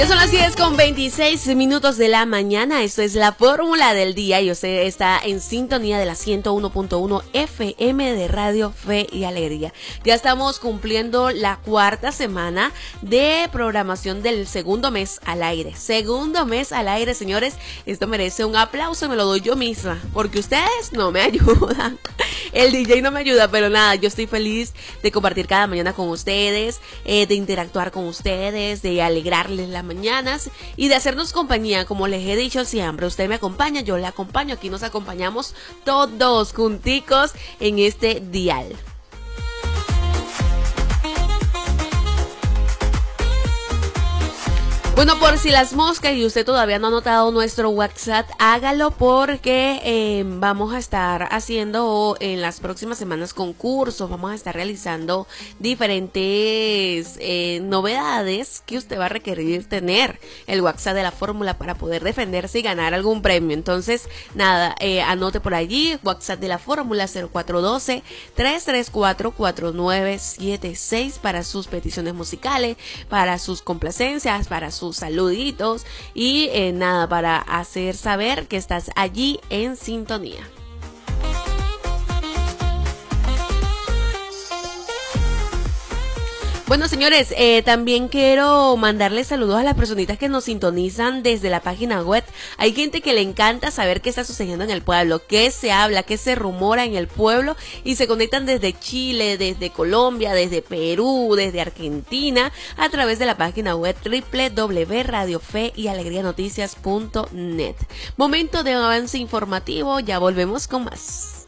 Ya son las 10:26 de la mañana. Esto es la fórmula del día y usted está en sintonía de la 101.1 FM de Radio Fe y Alegría. Ya estamos cumpliendo la cuarta semana de programación del segundo mes al aire. Segundo mes al aire, señores. Esto merece un aplauso y me lo doy yo misma, porque ustedes no me ayudan. El DJ no me ayuda, pero nada, yo estoy feliz de compartir cada mañana con ustedes, de interactuar con ustedes, de alegrarles la mañanas y de hacernos compañía. Como les he dicho siempre, usted me acompaña, yo le acompaño, aquí nos acompañamos todos junticos en este dial. Bueno, por si las moscas y usted todavía no ha notado nuestro WhatsApp, hágalo porque vamos a estar haciendo en las próximas semanas concursos, vamos a estar realizando diferentes novedades que usted va a requerir tener el WhatsApp de la fórmula para poder defenderse y ganar algún premio. Entonces, nada, anote por allí, WhatsApp de la fórmula 0412-334-4976 para sus peticiones musicales, para sus complacencias, para sus saluditos y nada, para hacer saber que estás allí en sintonía. Bueno, señores, también quiero mandarles saludos a las personitas que nos sintonizan desde la página web. Hay gente que le encanta saber qué está sucediendo en el pueblo, qué se habla, qué se rumora en el pueblo y se conectan desde Chile, desde Colombia, desde Perú, desde Argentina, a través de la página web www.radiofeyalegrianoticias.net. Momento de un avance informativo, ya volvemos con más.